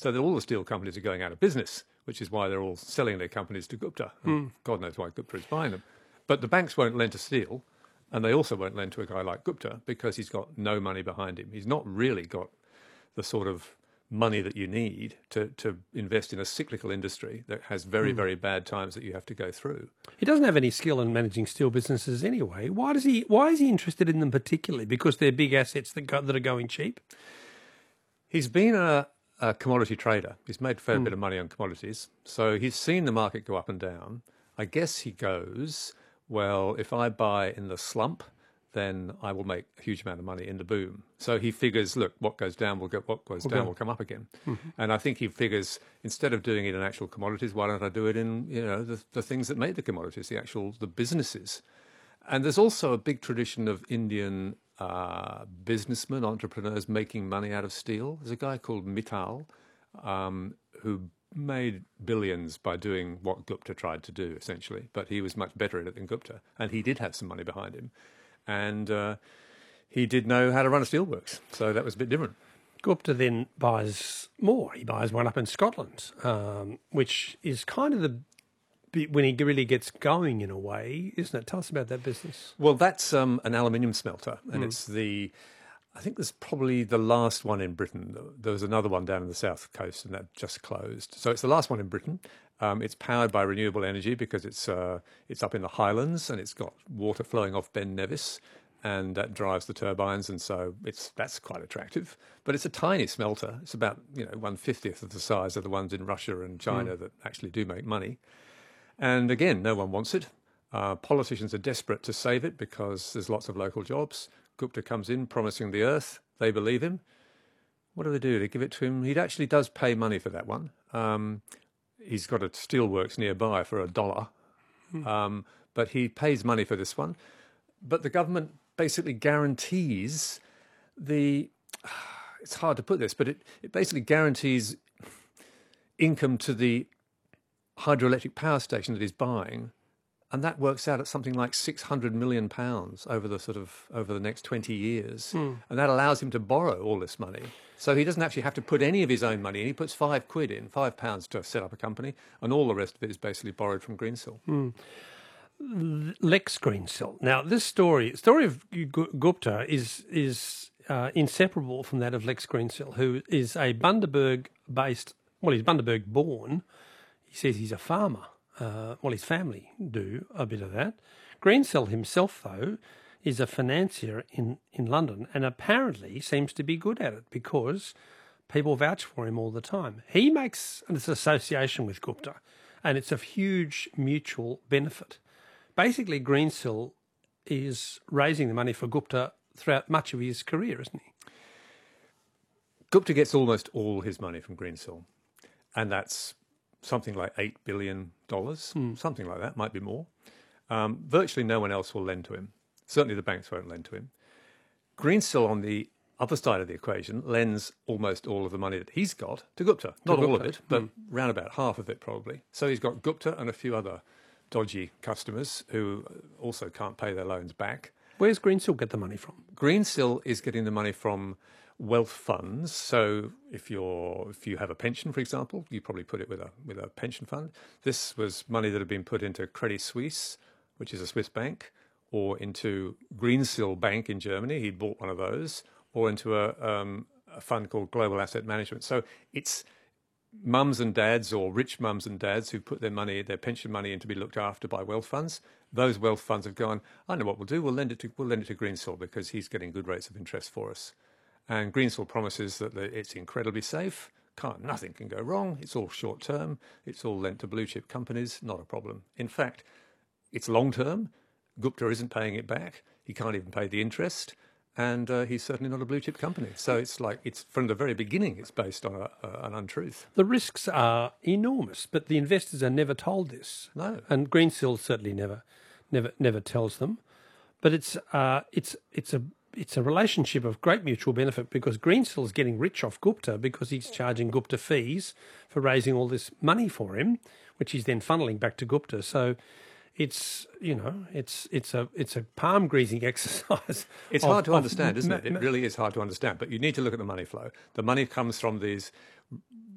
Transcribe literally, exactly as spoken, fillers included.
So that all the steel companies are going out of business, which is why they're all selling their companies to Gupta. Mm. God knows why Gupta is buying them. But the banks won't lend to steel, and they also won't lend to a guy like Gupta because he's got no money behind him. He's not really got the sort of money that you need to, to invest in a cyclical industry that has very, mm. very bad times that you have to go through. He doesn't have any skill in managing steel businesses anyway. Why does he? Why is he interested in them particularly? Because they're big assets that go, that are going cheap? He's been a, a commodity trader. He's made a fair mm. bit of money on commodities. So he's seen the market go up and down. I guess he goes, well, if I buy in the slump, then I will make a huge amount of money in the boom. So he figures, look, what goes down will go, what goes okay. down will come up again. Mm-hmm. And I think he figures, instead of doing it in actual commodities, why don't I do it in, you know, the, the things that make the commodities, the actual, the businesses. And there's also a big tradition of Indian uh, businessmen, entrepreneurs making money out of steel. There's a guy called Mittal um, who made billions by doing what Gupta tried to do, essentially. But he was much better at it than Gupta. And he did have some money behind him. And uh, he did know how to run a steelworks, so that was a bit different. Gupta then buys more. He buys one up in Scotland, um, which is kind of the bit when he really gets going in a way, isn't it? Tell us about that business. Well, that's um, an aluminium smelter, and mm. it's the, I think there's probably the last one in Britain. There was another one down in the south coast, and that just closed. So it's the last one in Britain. Um, it's powered by renewable energy because it's uh, it's up in the Highlands and it's got water flowing off Ben Nevis, and that drives the turbines, and so it's that's quite attractive. But it's a tiny smelter. It's about you know one fiftieth of the size of the ones in Russia and China mm. that actually do make money. And again, no one wants it. Uh, politicians are desperate to save it because there's lots of local jobs. Gupta comes in promising the earth. They believe him. What do they do? They give it to him. He actually does pay money for that one. Um, He's got a steelworks nearby for a dollar, hmm. um, but he pays money for this one. But the government basically guarantees the, it's hard to put this, but it, it basically guarantees income to the hydroelectric power station that he's buying, and that works out at something like six hundred million pounds over the sort of, over the next twenty years. Hmm. And that allows him to borrow all this money. So he doesn't actually have to put any of his own money in. He puts five quid in, five pounds to set up a company, and all the rest of it is basically borrowed from Greensill. Mm. Lex Greensill. Now, this story, story of Gupta is is uh, inseparable from that of Lex Greensill, who is a Bundaberg-based, well, he's Bundaberg-born. He says he's a farmer. Uh, well, his family do a bit of that. Greensill himself, though, is a financier in, in London and apparently seems to be good at it because people vouch for him all the time. He makes this association with Gupta, and it's of huge mutual benefit. Basically, Greensill is raising the money for Gupta throughout much of his career, isn't he? Gupta gets almost all his money from Greensill, and that's something like eight billion dollars, mm. something like that, might be more. Um, virtually no one else will lend to him. Certainly the banks won't lend to him. Greensill, on the other side of the equation, lends almost all of the money that he's got to Gupta. Not to all Gupta. of it, but mm. round about half of it probably. So he's got Gupta and a few other dodgy customers who also can't pay their loans back. Where's Greensill get the money from? Greensill is getting the money from wealth funds. So if you're if you have a pension, for example, you probably put it with a with a pension fund. This was money that had been put into Credit Suisse, which is a Swiss bank, or into Greensill Bank in Germany. He'd bought one of those, or into a, um, a fund called Global Asset Management. So it's mums and dads, or rich mums and dads, who put their money, their pension money, in to be looked after by wealth funds. Those wealth funds have gone, I know what we'll do. We'll lend it to we'll lend it to Greensill because he's getting good rates of interest for us. And Greensill promises that it's incredibly safe. Can't nothing can go wrong. It's all short term. It's all lent to blue chip companies. Not a problem. In fact, it's long term. Gupta isn't paying it back. He can't even pay the interest, and uh, he's certainly not a blue chip company. So it's like it's from the very beginning. It's based on a, a, an untruth. The risks are enormous, but the investors are never told this. No, and Greensill certainly never, never, never tells them. But it's uh, it's it's a it's a relationship of great mutual benefit because Greensill is getting rich off Gupta because he's charging Gupta fees for raising all this money for him, which he's then funneling back to Gupta. So it's, you know, it's it's a it's a palm greasing exercise. It's of, hard to of, understand, isn't it? It really is hard to understand. But you need to look at the money flow. The money comes from these